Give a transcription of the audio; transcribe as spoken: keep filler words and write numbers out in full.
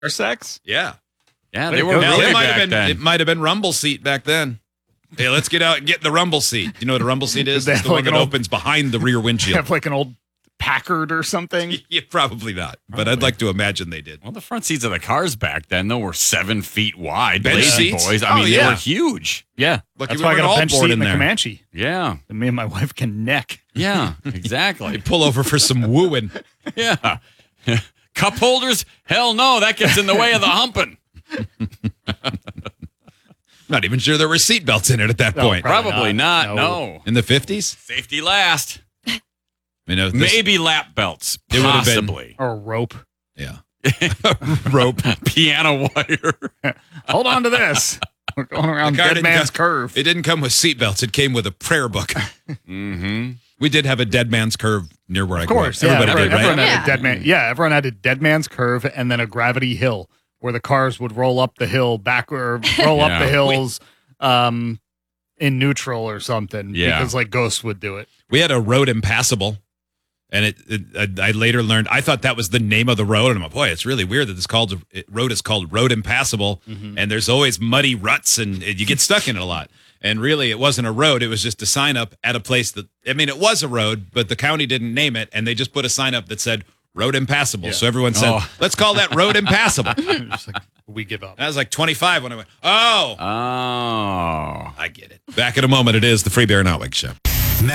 Parsecs? Yeah. Yeah, Way they to were go. Now, really it might back have been then. it might have been rumble seat back then. Hey, let's get out and get in the rumble seat. You know what a rumble seat is? They It's have the one like that an old- opens behind the rear windshield. Have like an old Packard or something. Yeah, probably not, but I'd like to imagine they did. Well, the front seats of the cars back then, though, were seven feet wide. Bench Lazy seats? boys. I Oh, mean, they yeah. were huge. Yeah. Lucky That's we why I weren't got a all bench born seat in in the there. Comanche. Yeah. And me and my wife can neck. Yeah, exactly. Pull over for some wooing. Yeah. Cup holders? Hell no. That gets in the way of the humping. Not even sure there were seat belts in it at that No, point. Probably Probably not. not. No. No. In the fifties? Safety last. You know, this- Maybe lap belts. It would have been- Possibly. Or a rope. Yeah. Rope. Piano wire. Hold on to this. We're going around The car dead didn't man's come- curve. It didn't come with seat belts. It came with a prayer book. Mm-hmm. We did have a dead man's curve near where I Of grew up. course, yeah, Everybody everyone, did, right? everyone had Yeah. a dead man. Yeah, everyone had a dead man's curve and then a gravity hill where the cars would roll up the hill back or roll Yeah. up the hills um, in neutral or something. Yeah. Because like Ghost would do it. We had a road impassable, and it, it I I later learned I thought that was the name of the road, and I'm like, boy, it's really weird that this called it, road is called road impassable, and there's always muddy ruts, and you get stuck in it a lot. And really, it wasn't a road; it was just a sign up at a place that I mean, it was a road, but the county didn't name it, and they just put a sign up that said road impassable. Yeah. So everyone said, Oh. let's call that road impassable. And Just like, we give up. I was like twenty-five when I went, oh, Oh. I get it. Back in a moment, it is the Free Beer and Outwig Show.